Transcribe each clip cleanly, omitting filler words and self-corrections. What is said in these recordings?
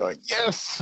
going, yes.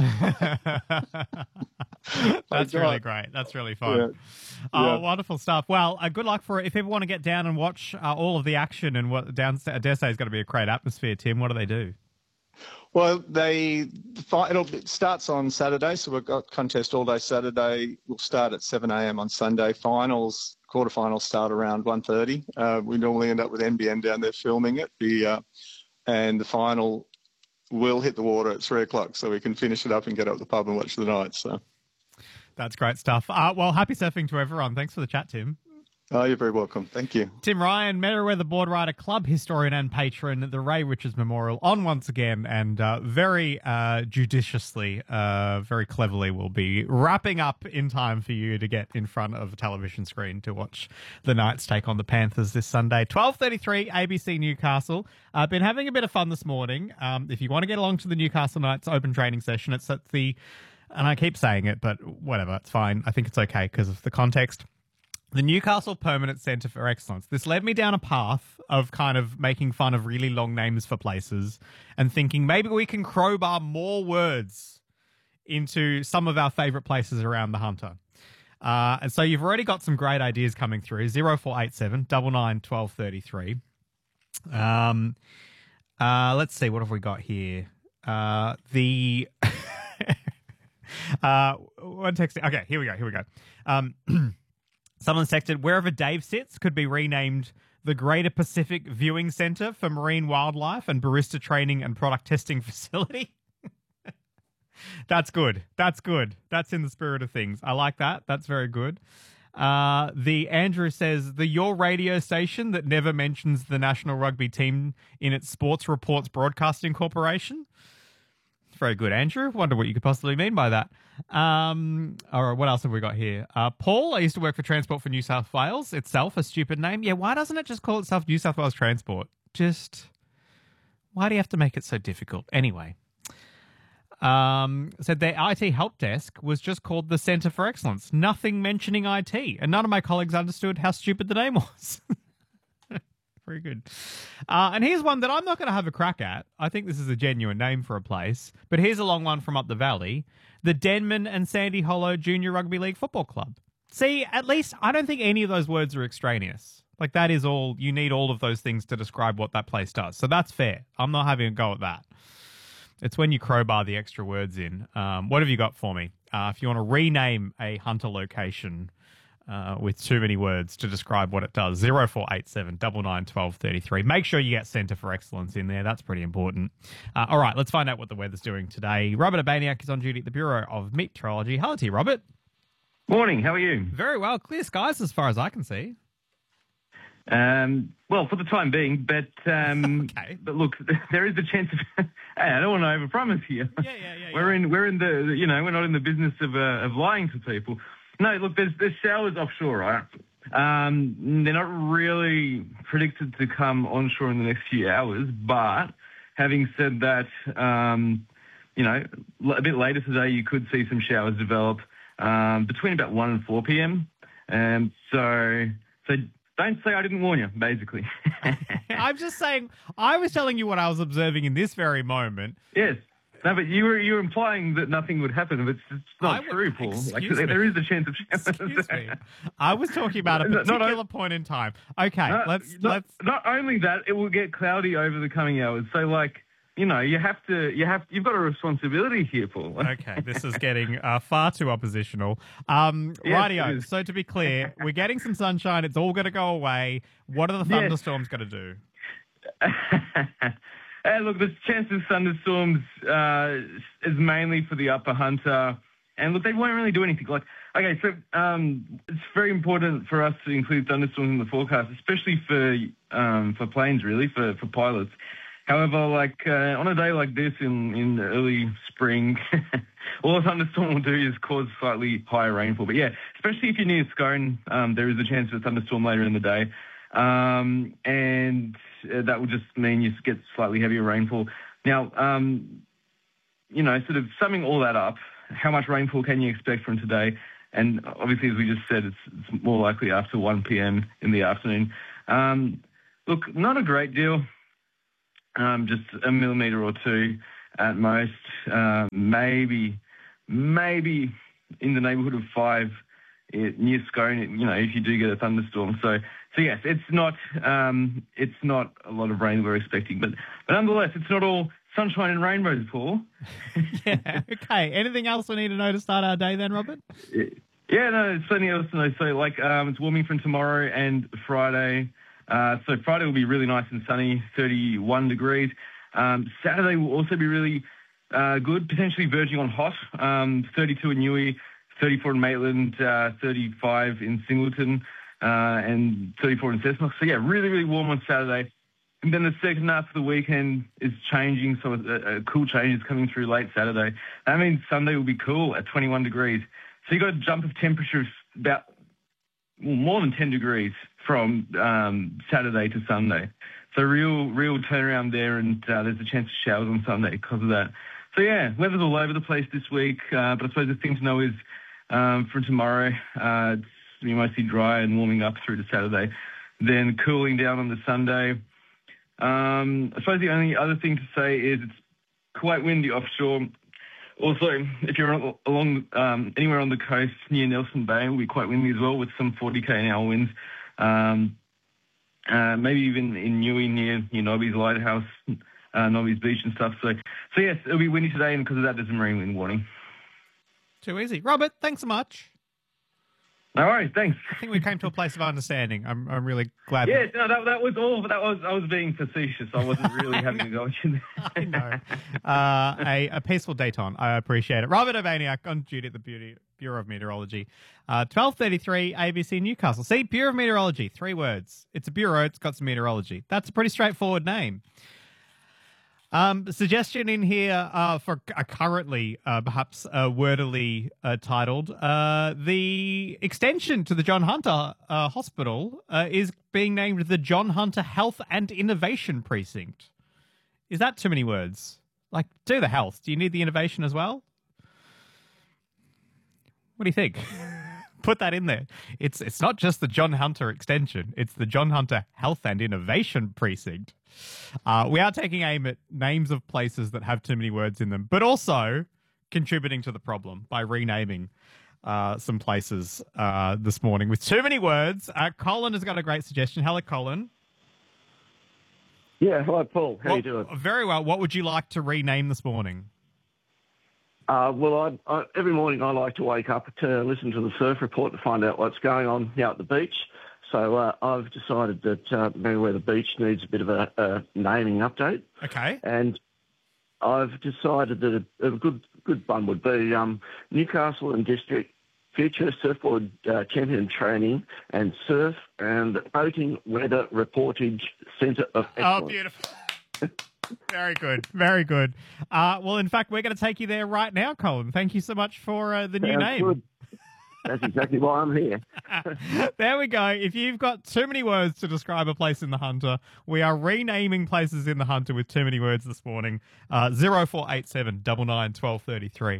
That's really great. That's really fun. Yeah. Oh, Yeah. wonderful stuff. Well, good luck for it. If people want to get down and watch all of the action and what I dare say is going to be a great atmosphere, Tim, what do they do? Well, it starts on Saturday, so we've got contest all day Saturday. We'll start at 7 a.m. on Sunday. Quarterfinals start around 1:30. We normally end up with NBN down there filming it. And the final will hit the water at 3 o'clock, so we can finish it up and get up the pub and watch the night. So that's great stuff. Well, happy surfing to everyone. Thanks for the chat, Tim. Oh, you're very welcome. Thank you. Tim Ryan, Merewether Board Rider Club historian and patron, the Ray Richards Memorial on once again, and very judiciously, very cleverly will be wrapping up in time for you to get in front of a television screen to watch the Knights take on the Panthers this Sunday. 12:33, ABC Newcastle. I've been having a bit of fun this morning. If you want to get along to the Newcastle Knights open training session, it's at and I keep saying it, but whatever, it's fine. I think it's okay because of the context. The Newcastle Permanent Centre for Excellence. This led me down a path of kind of making fun of really long names for places and thinking maybe we can crowbar more words into some of our favourite places around the Hunter. And so you've already got some great ideas coming through. 0487 99 1233. Let's see, what have we got here? One text. Okay, here we go. Someone's texted, wherever Dave sits could be renamed the Greater Pacific Viewing Centre for Marine Wildlife and Barista Training and Product Testing Facility. That's good. That's in the spirit of things. I like that. That's very good. The Andrew says, the Your Radio station that never mentions the national rugby team in its Sports Reports Broadcasting Corporation. Very good, Andrew. Wonder what you could possibly mean by that. All right, what else have we got here? Paul, I used to work for Transport for New South Wales itself, a stupid name. Yeah, why doesn't it just call itself New South Wales Transport? Why do you have to make it so difficult? Anyway. Said their IT help desk was just called the Centre for Excellence. Nothing mentioning IT. And none of my colleagues understood how stupid the name was. Very good. And here's one that I'm not going to have a crack at. I think this is a genuine name for a place. But here's a long one from up the valley. The Denman and Sandy Hollow Junior Rugby League Football Club. See, at least I don't think any of those words are extraneous. Like, that is all. You need all of those things to describe what that place does. So that's fair. I'm not having a go at that. It's when you crowbar the extra words in. What have you got for me? If you want to rename a Hunter location with too many words to describe what it does, 0487 99 1233. Make sure you get Centre for Excellence in there. That's pretty important. All right, let's find out what the weather's doing today. Robert Urbaniak is on duty at the Bureau of Meteorology. Hello to you, Robert. Morning, how are you? Very well. Clear skies as far as I can see. Well, for the time being, but okay. But look, there is a chance of. Hey, I don't want to overpromise here. Yeah. We're in the we're not in the business of lying to people. No, look, there's showers offshore, right? They're not really predicted to come onshore in the next few hours, but having said that, a bit later today you could see some showers develop between about 1 and 4 p.m. So don't say I didn't warn you, basically. I'm just saying, I was telling you what I was observing in this very moment. Yes. No, but you were implying that nothing would happen, but it's not true, Paul. There is a chance of showers. Excuse me. I was talking about a particular point in time. Okay, let's. Not only that, it will get cloudy over the coming hours. So, you've got a responsibility here, Paul. Okay, this is getting far too oppositional. Rightio. So to be clear, we're getting some sunshine. It's all going to go away. What are the thunderstorms going to do? Look, the chance of thunderstorms is mainly for the upper Hunter. And look, they won't really do anything. It's very important for us to include thunderstorms in the forecast, especially for planes, really, for pilots. However, on a day like this in early spring, all a thunderstorm will do is cause slightly higher rainfall. But yeah, especially if you're near Scone, there is a chance of a thunderstorm later in the day. And that will just mean you get slightly heavier rainfall. Now, sort of summing all that up, how much rainfall can you expect from today? And obviously, as we just said, it's more likely after 1 p.m. in the afternoon. Look, not a great deal, just a millimetre or two. at most. Maybe in the neighbourhood of 5 near Scone, if you do get a thunderstorm. So yes, it's not a lot of rain we're expecting, but nonetheless, it's not all sunshine and rainbows, Paul. Yeah. Okay. Anything else we need to know to start our day then, Robert? Yeah, no, there's plenty else to know. So, it's warming from tomorrow and Friday. So Friday will be really nice and sunny, 31 degrees. Saturday will also be really good, potentially verging on hot. 32 in Newey, 34 in Maitland, 35 in Singleton, and 34 in Cessnock. So, yeah, really, really warm on Saturday. And then the second half of the weekend is changing, so a cool change is coming through late Saturday. That means Sunday will be cool at 21 degrees. So you've got a jump of temperature about more than 10 degrees from Saturday to Sunday. So real turnaround there, and there's a chance of showers on Sunday because of that. So, yeah, weather's all over the place this week, but I suppose the thing to know is from tomorrow, it's mostly dry and warming up through to Saturday, then cooling down on the Sunday. I suppose the only other thing to say is it's quite windy offshore. Also, if you're along anywhere on the coast near Nelson Bay, it will be quite windy as well with some 40 km/h winds. Maybe even in Newey near Nobby's Lighthouse, Nobby's Beach and stuff. So yes, it'll be windy today, and because of that, there's a marine wind warning. Too easy. Robert, thanks so much. No worries, thanks. I think we came to a place of understanding. I'm really glad. Yeah, that was all. But I was being facetious. I wasn't really having a go at you. I know. A peaceful daytime. I appreciate it. Robert Urbaniak on duty at the Bureau of Meteorology. 12:33 ABC Newcastle. See, Bureau of Meteorology, 3 words. It's a bureau. It's got some meteorology. That's a pretty straightforward name. Suggestion in here for currently perhaps wordily titled, the extension to the John Hunter Hospital is being named the John Hunter Health and Innovation Precinct. Is that too many words? Like, do the health. Do you need the innovation as well? What do you think? Put that in there. It's not just the John Hunter extension. It's the John Hunter Health and Innovation Precinct. We are taking aim at names of places that have too many words in them, but also contributing to the problem by renaming some places this morning with too many words. Colin has got a great suggestion. Hello, Colin. Yeah, hello, Paul. How you doing? Very well. What would you like to rename this morning? Well, I every morning I like to wake up to listen to the surf report to find out what's going on out at the beach. So I've decided that Merriweather the Beach needs a bit of a naming update. Okay. And I've decided that a good one would be Newcastle and District Future Surfboard Champion Training and Surf and Boating Weather Reportage Centre of Excellence. Oh, beautiful. Very good. Very good. Well, in fact, we're going to take you there right now, Colin. Thank you so much for the new name. Good. That's exactly why I'm here. There we go. If you've got too many words to describe a place in the Hunter, we are renaming places in the Hunter with too many words this morning. 0487 99 1233.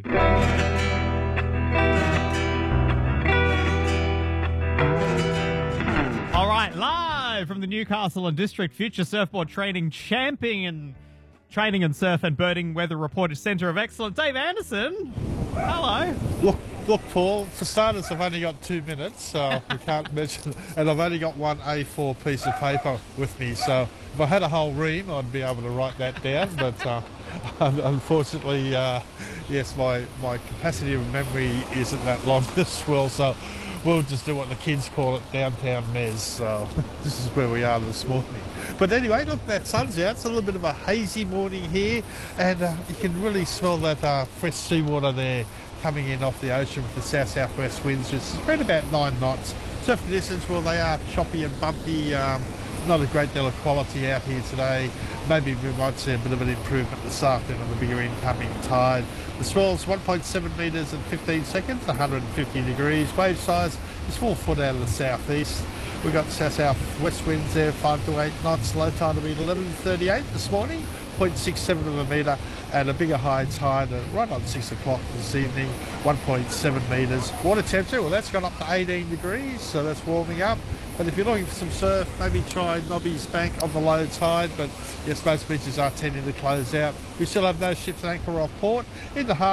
All right, live from the Newcastle and District Future Surfboard Training Champion Training and Surf and Birding Weather Reportage Centre of Excellence, Dave Anderson. Hello. Look, Paul, for starters, I've only got 2 minutes, so we can't mention, and I've only got one A4 piece of paper with me, so if I had a whole ream, I'd be able to write that down, but unfortunately, yes, my capacity of memory isn't that long as well, so we'll just do what the kids call it, downtown mez, so this is where we are this morning. But anyway, look, that sun's out. It's a little bit of a hazy morning here, and you can really smell that fresh seawater there coming in off the ocean with the south-southwest winds, which is around about 9 knots. Surf conditions, well, they are choppy and bumpy. Not a great deal of quality out here today. Maybe we might see a bit of an improvement this afternoon on the bigger incoming tide. The swell's 1.7 metres in 15 seconds, 150 degrees. Wave size is 4 foot out of the southeast. We've got south-southwest winds there, 5 to 8 knots. Low tide will be 11:38 this morning, 0.67 of a metre, and a bigger high tide right on 6 o'clock this evening, 1.7 metres. Water temperature, well, that's gone up to 18 degrees, so that's warming up. But if you're looking for some surf, maybe try Nobby's Bank on the low tide. But yes, most beaches are tending to close out. We still have no ships at anchor off port. In the harbour,